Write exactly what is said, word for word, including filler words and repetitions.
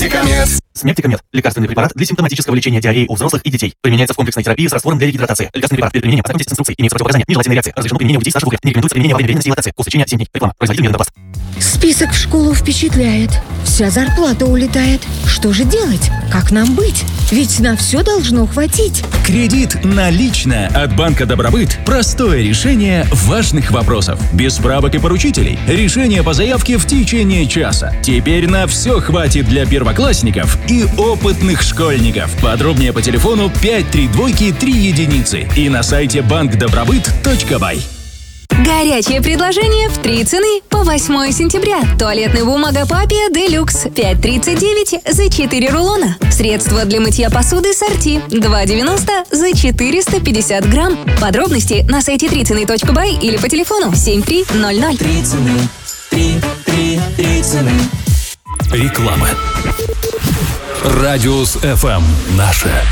Смертикамед. Смертикамед – лекарственный препарат для симптоматического лечения диареи у взрослых и детей. Применяется в комплексной терапии с раствором для регидратации. Лекарственный препарат. Перед применением ознакомьтесь с инструкцией. Имеются противопоказания, нежелательные реакции. Разрешено применение у детей старше двух лет. Не рекомендуется применение во время беременности и лактации. Курс лечения семь дней. Реклама. Производитель Медопласт. Список в школу впечатляет. Вся зарплата улетает. Что же делать? Как нам быть? Ведь на все должно хватить. Кредит налично от Банка Добробыт. Простое решение важных вопросов. Без справок и поручителей. Решение по заявке в течение часа. Теперь на все хватит для первоклассников и опытных школьников. Подробнее по телефону пять три двойки три единицы и на сайте банк добробыт точка бай. Горячее предложение в три цены по восьмое сентября. Туалетная бумага Папия Делюкс пять тридцать девять за четыре рулона. Средства для мытья посуды Сорти два девяносто за четыреста пятьдесят грамм. Подробности на сайте три цены точка бай или по телефону семь три ноль ноль. Три цены. Три, три, три цены. Реклама. Радиус эф эм. Наше